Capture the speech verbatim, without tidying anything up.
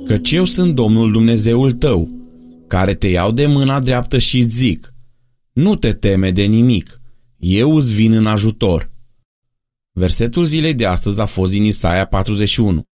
Căci eu sunt Domnul Dumnezeul tău, care te iau de mâna dreaptă și zic: nu te teme de nimic, eu îți vin în ajutor. Versetul zilei de astăzi a fost din Isaia patruzeci și unu.